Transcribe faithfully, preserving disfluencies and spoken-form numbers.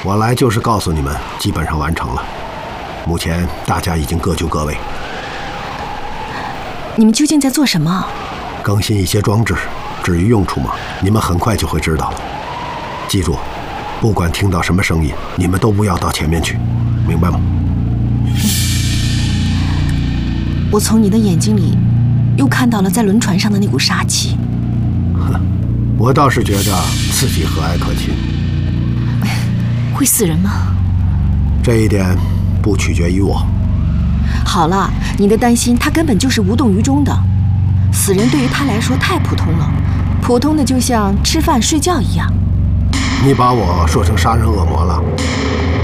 我来就是告诉你们，基本上完成了。目前大家已经各就各位。 你们究竟在做什么？ 更新一些装置，至于用处嘛，你们很快就会知道了。记住，不管听到什么声音，你们都不要到前面去，明白吗？ 我从你的眼睛里又看到了在轮船上的那股杀气。 哼，我倒是觉得自己和蔼可亲。 会死人吗？ 这一点不取决于我。 好了，你的担心他根本就是无动于衷的。死人对于他来说太普通了，普通的就像吃饭睡觉一样。 你把我说成杀人恶魔了？